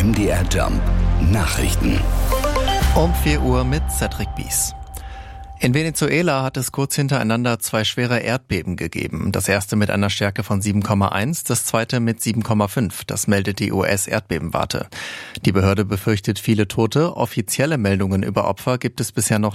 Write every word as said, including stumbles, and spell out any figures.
M D R Jump Nachrichten. Um vier Uhr mit Cedric Bies. In Venezuela hat es kurz hintereinander zwei schwere Erdbeben gegeben. Das erste mit einer Stärke von sieben Komma eins, das zweite mit sieben Komma fünf. Das meldet die U S-Erdbebenwarte. Die Behörde befürchtet viele Tote. Offizielle Meldungen über Opfer gibt es bisher noch